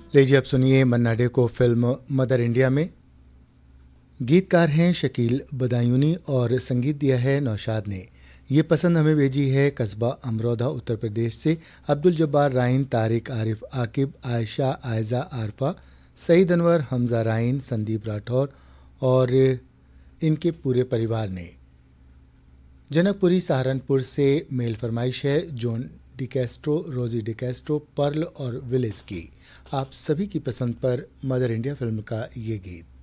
लीजिए अब सुनिए मन्ना डे को फिल्म मदर इंडिया में। गीतकार हैं शकील बदायूनी और संगीत दिया है नौशाद ने। ये पसंद हमें भेजी है कस्बा अमरोधा उत्तर प्रदेश से अब्दुल जब्बार राइन, तारिक, आरिफ, आकिब, आयशा, आयजा, आरफा, सईद अनवर, हमजा राइन, संदीप राठौर और इनके पूरे परिवार ने। जनकपुरी सहारनपुर से मेल फरमाइश है जॉन डिकैस्ट्रो, रोजी डिकैस्ट्रो, पर्ल और विलिस की। आप सभी की पसंद पर मदर इंडिया फिल्म का ये गीत।